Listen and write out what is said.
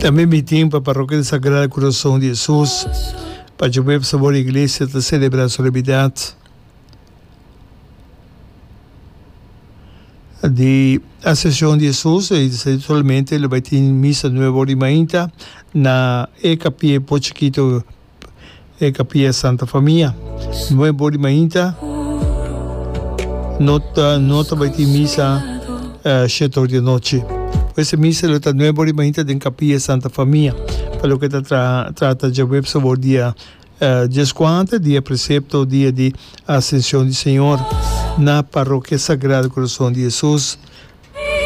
Também me tem para a Paróquia do Sagrado Coração de Jesus, para o sabor da igreja para celebrar a solenidade de Ascensão de Jesus, e atualmente ele vai ter missa 9h30 na Capilla Pochiquito, Capilla Santa Família. 9h30, nota vai ter missa 7 da noite. Essa missa está 9h30 em Capilla Santa Família, para o que trata de web sobre o dia 10 dia precepto, dia de Ascensão do Senhor, na Paróquia Sagrado Coração de Jesus,